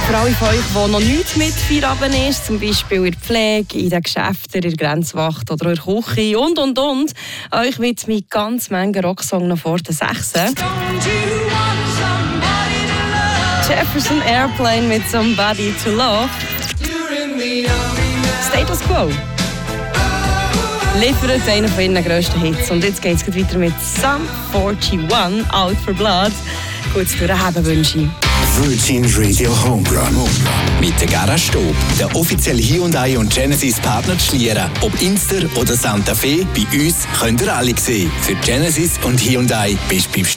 Für alle von euch, die noch nichts mit Feierabend ist, zum Beispiel in der Pflege, in den Geschäften, in der Grenzwacht oder in der Küche und. Euch widme ich ganz Menge Rocksong noch vor den 6. Jefferson Airplane mit Somebody to Love. Status Quo liefert einen von ihren grössten Hits. Und jetzt geht es weiter mit Sum 41, Out for Blood. Gutes Durchhaben wünsche ich. Virgin Radio Homerun. Mit der Garage Stop, der offizielle Hyundai und Genesis Partner zu Schlieren. Ob Inster oder Santa Fe, bei uns könnt ihr alle sehen. Für Genesis und Hyundai bist du beim